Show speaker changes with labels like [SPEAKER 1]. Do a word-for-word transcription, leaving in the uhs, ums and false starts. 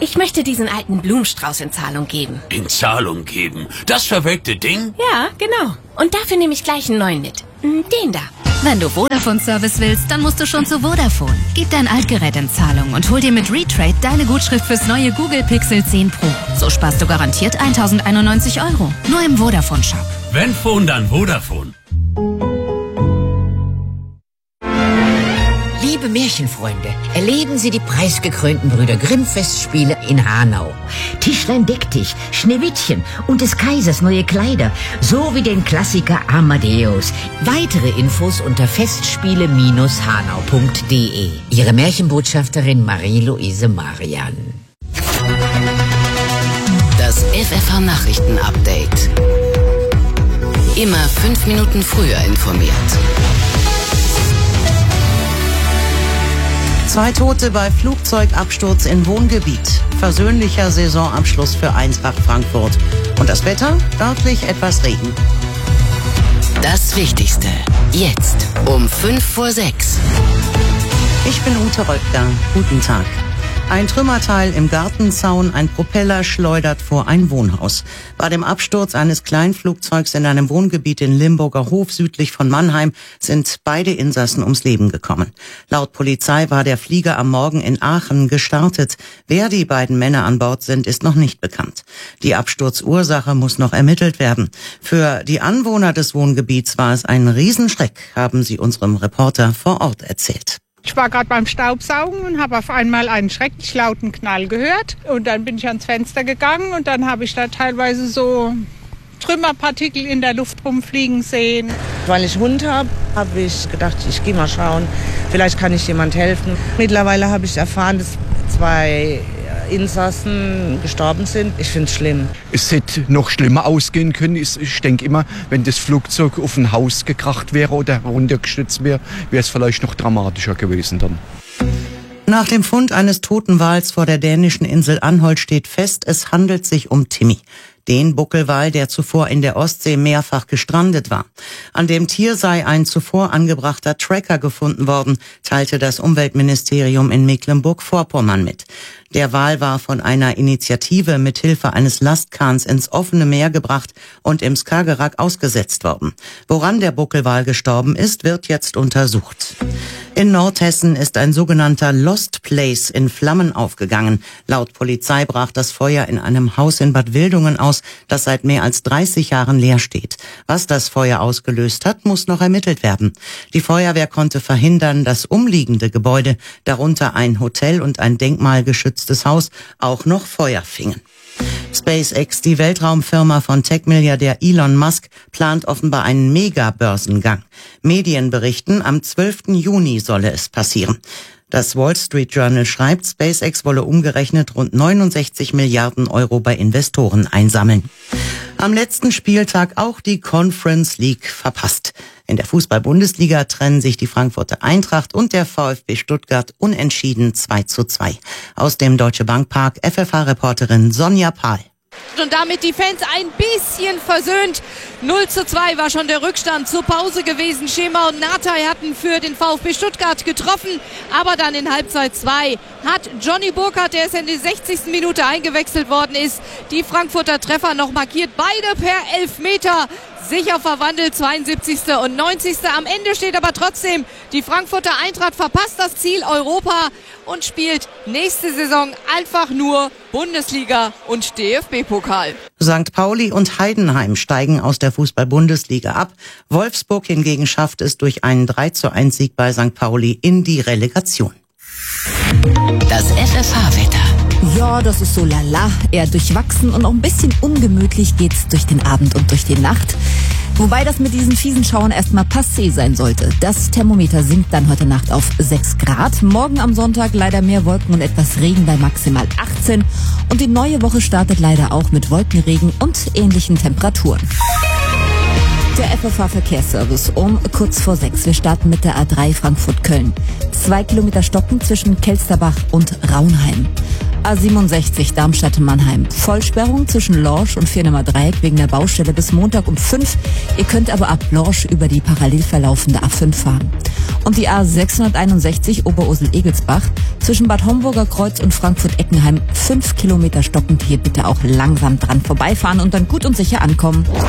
[SPEAKER 1] Ich möchte diesen alten Blumenstrauß in Zahlung geben.
[SPEAKER 2] In Zahlung geben? Das verwelkte Ding?
[SPEAKER 1] Ja, genau. Und dafür nehme ich gleich einen neuen mit. Den da.
[SPEAKER 3] Wenn du Vodafone-Service willst, dann musst du schon zu Vodafone. Gib dein Altgerät in Zahlung und hol dir mit Retrade deine Gutschrift fürs neue Google Pixel zehn Pro. So sparst du garantiert tausendeinundneunzig Euro. Nur im Vodafone-Shop.
[SPEAKER 2] Wenn Phone, dann Vodafone.
[SPEAKER 4] Liebe Märchenfreunde, erleben Sie die preisgekrönten Brüder Grimm-Festspiele in Hanau. Tischlein deck dich, Schneewittchen und des Kaisers neue Kleider, sowie den Klassiker Amadeus. Weitere Infos unter festspiele Bindestrich hanau punkt de. Ihre Märchenbotschafterin Marie-Louise Marian.
[SPEAKER 5] Das F F H-Nachrichten-Update. Immer fünf Minuten früher informiert.
[SPEAKER 6] Zwei Tote bei Flugzeugabsturz in Wohngebiet. Versöhnlicher Saisonabschluss für Eintracht Frankfurt. Und das Wetter? Örtlich etwas Regen.
[SPEAKER 5] Das Wichtigste. Jetzt um fünf vor sechs.
[SPEAKER 6] Ich bin Ute Röttger. Guten Tag. Ein Trümmerteil im Gartenzaun, ein Propeller schleudert vor ein Wohnhaus. Bei dem Absturz eines Kleinflugzeugs in einem Wohngebiet in Limburger Hof südlich von Mannheim sind beide Insassen ums Leben gekommen. Laut Polizei war der Flieger am Morgen in Aachen gestartet. Wer die beiden Männer an Bord sind, ist noch nicht bekannt. Die Absturzursache muss noch ermittelt werden. Für die Anwohner des Wohngebiets war es ein Riesenschreck, haben sie unserem Reporter vor Ort erzählt.
[SPEAKER 7] Ich war gerade beim Staubsaugen und habe auf einmal einen schrecklich lauten Knall gehört. Und dann bin ich ans Fenster gegangen und dann habe ich da teilweise so Trümmerpartikel in der Luft rumfliegen sehen.
[SPEAKER 8] Weil ich Hund habe, habe ich gedacht, ich gehe mal schauen, vielleicht kann ich jemand helfen. Mittlerweile habe ich erfahren, dass zwei Insassen gestorben sind. Ich finde es schlimm.
[SPEAKER 9] Es hätte noch schlimmer ausgehen können. Ich denke immer, wenn das Flugzeug auf ein Haus gekracht wäre oder runtergestürzt wäre, wäre es vielleicht noch dramatischer gewesen dann.
[SPEAKER 6] Nach dem Fund eines toten Wals vor der dänischen Insel Anholt steht fest, es handelt sich um Timmy. Den Buckelwal, der zuvor in der Ostsee mehrfach gestrandet war. An dem Tier sei ein zuvor angebrachter Tracker gefunden worden, teilte das Umweltministerium in Mecklenburg-Vorpommern mit. Der Wal war von einer Initiative mit Hilfe eines Lastkahns ins offene Meer gebracht und im Skagerrak ausgesetzt worden. Woran der Buckelwal gestorben ist, wird jetzt untersucht. In Nordhessen ist ein sogenannter Lost Place in Flammen aufgegangen. Laut Polizei brach das Feuer in einem Haus in Bad Wildungen aus, das seit mehr als dreißig Jahren leer steht. Was das Feuer ausgelöst hat, muss noch ermittelt werden. Die Feuerwehr konnte verhindern, dass umliegende Gebäude, darunter ein Hotel und ein denkmalgeschütztes Haus, auch noch Feuer fingen. SpaceX, die Weltraumfirma von Tech-Milliardär Elon Musk, plant offenbar einen Mega-Börsengang. Medien berichten, am zwölften Juni solle es passieren. Das Wall Street Journal schreibt, SpaceX wolle umgerechnet rund neunundsechzig Milliarden Euro bei Investoren einsammeln. Am letzten Spieltag auch die Conference League verpasst. In der Fußball-Bundesliga trennen sich die Frankfurter Eintracht und der VfB Stuttgart unentschieden zwei zu zwei. Aus dem Deutsche Bank Park F F H-Reporterin Sonja Pahl.
[SPEAKER 10] Und damit die Fans ein bisschen versöhnt. null zu zwei war schon der Rückstand zur Pause gewesen. Schema und Natai hatten für den VfB Stuttgart getroffen. Aber dann in Halbzeit zwei hat Johnny Burkhardt, der es in der sechzigsten Minute eingewechselt worden ist, die Frankfurter Treffer noch markiert. Beide per Elfmeter. Sicher verwandelt, zweiundsiebzigste und neunzigste Am Ende steht aber trotzdem, die Frankfurter Eintracht verpasst das Ziel Europa und spielt nächste Saison einfach nur Bundesliga und D F B-Pokal.
[SPEAKER 6] Sankt Pauli und Heidenheim steigen aus der Fußball-Bundesliga ab. Wolfsburg hingegen schafft es durch einen drei zu eins Sieg bei Sankt Pauli in die Relegation.
[SPEAKER 5] Das F F H-Wetter.
[SPEAKER 3] Ja, das ist so lala, eher durchwachsen und auch ein bisschen ungemütlich geht's durch den Abend und durch die Nacht. Wobei das mit diesen fiesen Schauern erstmal passé sein sollte. Das Thermometer sinkt dann heute Nacht auf sechs Grad. Morgen am Sonntag leider mehr Wolken und etwas Regen bei maximal achtzehn. Und die neue Woche startet leider auch mit Wolkenregen und ähnlichen Temperaturen. Der F F H-Verkehrsservice um kurz vor sechs. Wir starten mit der A drei Frankfurt-Köln. Zwei Kilometer Stocken zwischen Kelsterbach und Raunheim. A siebenundsechzig Darmstadt-Mannheim. Vollsperrung zwischen Lorsch und Viernemer Dreieck wegen der Baustelle bis Montag um fünf. Ihr könnt aber ab Lorsch über die parallel verlaufende A fünf fahren. Und die A sechshunderteinundsechzig Oberursel-Egelsbach zwischen Bad Homburger Kreuz und Frankfurt-Eckenheim. Fünf Kilometer stockend, hier bitte auch langsam dran vorbeifahren und dann gut und sicher ankommen.